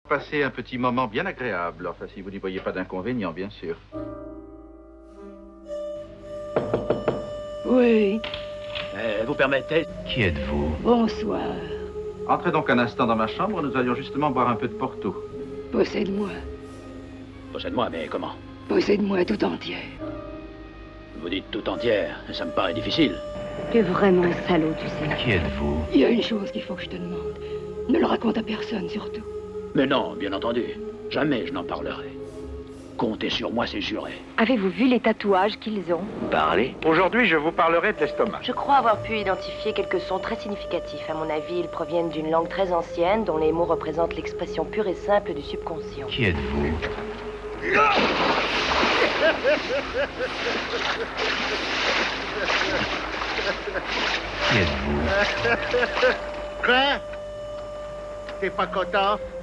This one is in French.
Passer un petit moment bien agréable, enfin si vous n'y voyez pas d'inconvénient, bien sûr. Oui. Vous permettez? Qui êtes-vous? Bonsoir. Entrez donc un instant dans ma chambre, nous allions justement boire un peu de Porto. Possède-moi. Possède-moi, mais comment? Possède-moi tout entière. Vous dites tout entière, ça me paraît difficile. Tu es vraiment un salaud, tu sais. Qui êtes-vous? Il y a une chose qu'il faut que je te demande. Ne le raconte à personne, surtout. Mais non, bien entendu. Jamais je n'en parlerai. Comptez sur moi, c'est juré. Avez-vous vu les tatouages qu'ils ont? Parlez. Aujourd'hui, je vous parlerai de l'estomac. Je crois avoir pu identifier quelques sons très significatifs. À mon avis, ils proviennent d'une langue très ancienne dont les mots représentent l'expression pure et simple du subconscient. Qui êtes-vous? Qui êtes-vous? Quoi? T'es pas content?